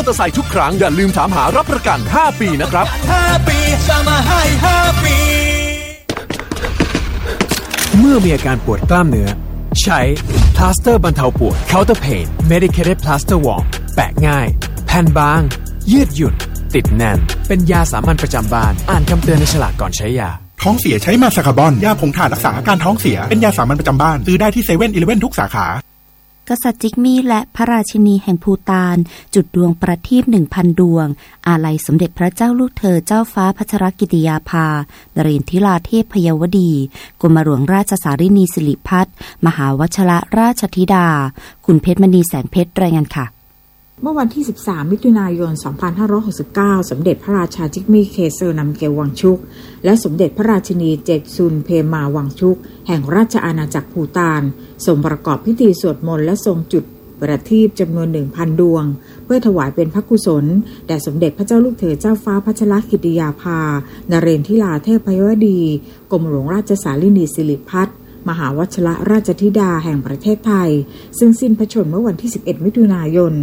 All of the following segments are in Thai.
ตอร์ไซค์ทุกครั้งอย่าลืมถามหารับประกัน5 ปีนะครับ 5 ปีจะมาให้5 ปีเมื่อมีอาการปวดกล้ามเนื้อใช้พลาสเตอร์บรรเทาปวด Counter Pain Medicated Plaster Warm แปะง่ายแผ่นบางยืดหยุ่นติดแน่นเป็นยาสามัญประจำบ้านอ่านคำเตือนในฉลากก่อนใช้ยาท้องเสียใช้มาซาคาบอนยาผงถ่านรักษาอาการท้องเสียเป็นยาสามัญประจำบ้านซื้อได้ที่7-11ทุกสาขากษัตริย์จิกมีและพระราชินีแห่งภูฏานจุดดวงประทีป 1,000 ดวงอาลัยสมเด็จพระเจ้าลูกเธอเจ้าฟ้าพัชรกิติยาภานเรนทิราเทพพยวดีกรมหลวงราชสารินีสิริพัฒน์มหาวชิรราชธิดาคุณเพชรมณีแสงเพชรรายงานค่ะเมื่อวันที่13มิถุนายน2569สมเด็จพระราชาจิกมีเคเซอร์นำเกลวังชุกและสมเด็จพระราชินีเจ็ดซุนเพมาวังชุกแห่งราชอาณาจักรภูฏานทรงประกอบพิธีสวดมนต์และทรงจุดประทีปจำนวน 1,000 ดวงเพื่อถวายเป็นพระกุศลแด่สมเด็จพระเจ้าลูกเธอเจ้าฟ้าพัชรกิติยาภานเรนทิราเทพพยวดีกรมหลวงราชสารินีสิริพัฒน์มหาวชิรราชธิดาแห่งประเทศไทยซึ่งสิ้นพระชนม์เมื่อวันที่11มิถุนายน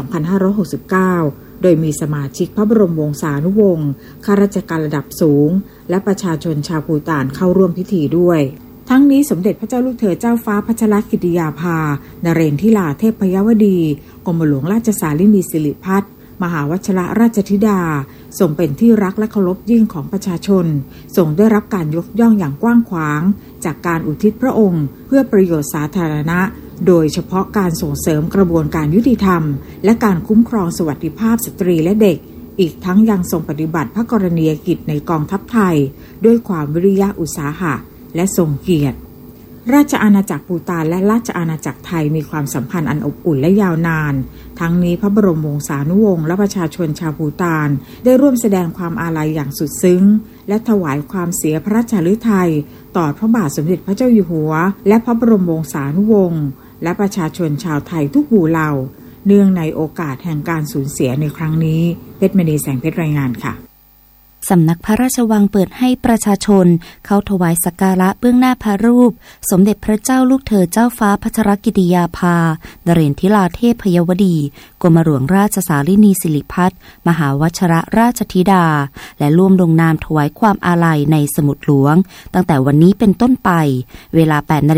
2569โดยมีสมาชิกพระบรมวงศานุวงศ์ข้าราชการระดับสูงและประชาชนชาวภูฏานเข้าร่วมพิธีด้วยทั้งนี้สมเด็จพระเจ้าลูกเธอเจ้าฟ้าพัชรกิติยาภานเรนทิราเทพพยวดีกรมหลวงราชสารินีสิริพัฒน์มหาวชิรราชธิดาทรงเป็นที่รักและเคารพยิ่งของประชาชนทรงได้รับการยกย่องอย่างกว้างขวางจากการอุทิศพระองค์เพื่อประโยชน์สาธารณะโดยเฉพาะการส่งเสริมกระบวนการยุติธรรมและการคุ้มครองสวัสดิภาพสตรีและเด็กอีกทั้งยังทรงปฏิบัติพระกรณียกิจในกองทัพไทยด้วยความวิริยะอุตสาหะและทรงเกียรติราชอาณาจักรภูฏานและราชอาณาจักรไทยมีความสัมพันธ์อันอบอุ่นและยาวนานทั้งนี้พระบรมวงศานุวงศ์และประชาชนชาวภูฏานได้ร่วมแสดงความอาลัยอย่างสุดซึ้งและถวายความเสียพระราชฤทัยต่อพระบาทสมเด็จพระเจ้าอยู่หัวและพระบรมวงศานุวงศ์และประชาชนชาวไทยทุกหมู่เหล่าเนื่องในโอกาสแห่งการสูญเสียในครั้งนี้เพชรมณีแสงเพชรรายงานค่ะสำนักพระราชวังเปิดให้ประชาชนเข้าถวายสักการะเบื้องหน้าพระรูปสมเด็จพระเจ้าลูกเธอเจ้าฟ้าพัชรกิติยาภานเรนทิราเทพพยวดีกรมหลวงราชสารินีสิริพัฒน์มหาวชิรราชธิดาและร่วมลงนามถวายความอาลัยในสมุดหลวงตั้งแต่วันนี้เป็นต้นไปเวลา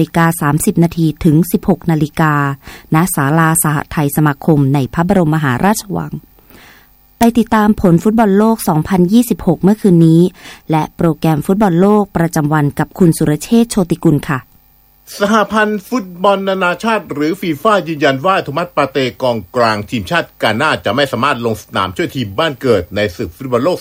8:30 น.ถึง 16:00 น.ณศาลาสหไทยสมาคมในพระบรมมหาราชวังไปติดตามผลฟุตบอลโลก 2026 เมื่อคืนนี้และโปรแกรมฟุตบอลโลกประจำวันกับคุณสุรเชษฐ์โชติกุลค่ะสหพันธ์ฟุตบอลนานาชาติหรือฟีฟ่ายืนยันว่าโทมัส ปาเต้กองกลางทีมชาติกาน่าจะไม่สามารถลงสนามช่วยทีมบ้านเกิดในศึกฟุตบอลโลก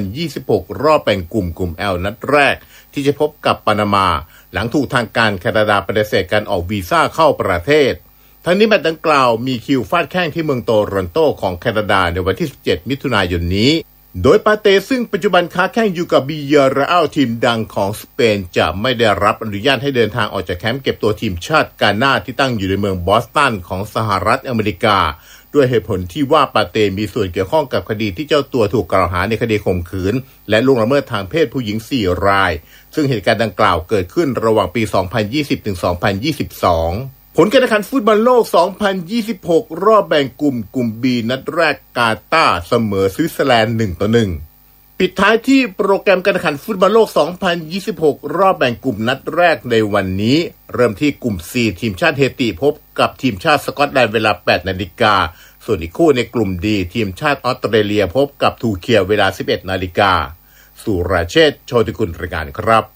2026 รอบแบ่งกลุ่ม L นัดแรกที่จะพบกับปานามาหลังถูกทางการแคนาดาปฏิเสธการออกวีซ่าเข้าประเทศทั้งนี้แมตช์ดังกล่าวมีคิวฟาดแข้งที่เมืองโตรอนโตของแคนาดาในวันที่17มิถุนายนนี้โดยปาเต้ซึ่งปัจจุบันค้าแข้งอยู่กับบิเยเรอัลทีมดังของสเปนจะไม่ได้รับอนุญาตให้เดินทางออกจากแคมป์เก็บตัวทีมชาติกาน่าที่ตั้งอยู่ในเมืองบอสตันของสหรัฐอเมริกาด้วยเหตุผลที่ว่าปาเต้มีส่วนเกี่ยวข้องกับคดีที่เจ้าตัวถูกกล่าวหาในคดีข่มขืนและล่วงละเมิดทางเพศผู้หญิง4รายซึ่งเหตุการณ์ดังกล่าวเกิดขึ้นระหว่างปี 2020 ถึง 2022ผลการแข่งขันฟุตบอลโลก 2026 รอบแบ่งกลุ่ม B นัดแรกกาตาร์เสมอสวิตเซอร์แลนด์ 1-1 ปิดท้ายที่โปรแกรมการแข่งขันฟุตบอลโลก 2026 รอบแบ่งกลุ่มนัดแรกในวันนี้เริ่มที่กลุ่ม C ทีมชาติเฮติพบกับทีมชาติสกอตแลนด์เวลา 8 นาฬิกาส่วนอีกคู่ในกลุ่ม D ทีมชาติออสเตรเลียพบกับทูเคียเวลา 11 นาฬิกาสุรเชษฐ์ โชติกุลรายงานครับ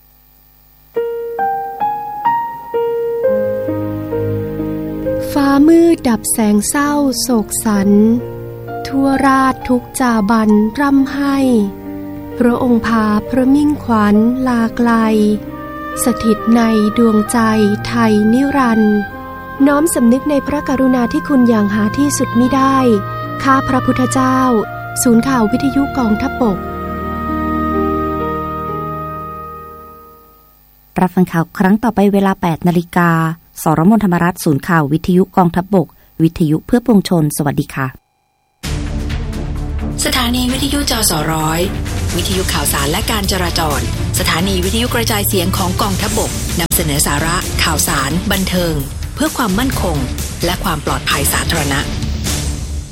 ฟ้ามืดดับแสงเศร้าโศกสันทั่วราชทุกจาบันร่ำไห้พระองค์พาพระมิ่งขวัญลาไกลสถิตในดวงใจไทยนิรันดร์น้อมสำนึกในพระกรุณาธิคุณอย่างหาที่สุดมิได้ข้าพระพุทธเจ้าศูนย์ข่าววิทยุกองทัพบกรับฟังข่าวครั้งต่อไปเวลา 8 นาฬิกาสรมนธรรมรัฐศูนย์ข่าววิทยุกองทัพบกวิทยุเพื่อปวงชนสวัสดีค่ะสถานีวิทยุจสร้อยวิทยุข่าวสารและการจราจรสถานีวิทยุกระจายเสียงของกองทัพบกนำเสนอสาระข่าวสารบันเทิงเพื่อความมั่นคงและความปลอดภัยสาธารณะ